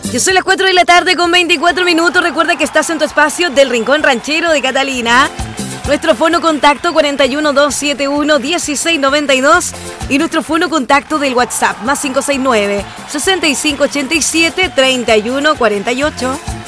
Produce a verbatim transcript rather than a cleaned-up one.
Yo soy las cuatro de la tarde con veinticuatro minutos. Recuerda que estás en tu espacio del Rincón Ranchero de Catalina. Nuestro fono contacto cuarenta y uno, doscientos setenta y uno, dieciséis noventa y dos y nuestro fono contacto del WhatsApp más cinco seis nueve, sesenta y cinco ochenta y siete, treinta y uno cuarenta y ocho.